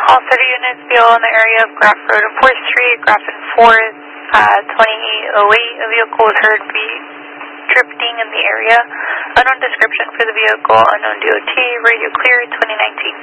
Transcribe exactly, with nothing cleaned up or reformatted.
All thirty units be all in the area of Graff Road and fourth Street, Graff and fourth, uh, twenty-eight oh eight. A vehicle was heard be drifting in the area. Unknown description for the vehicle, unknown D O T, radio clear, twenty nineteen.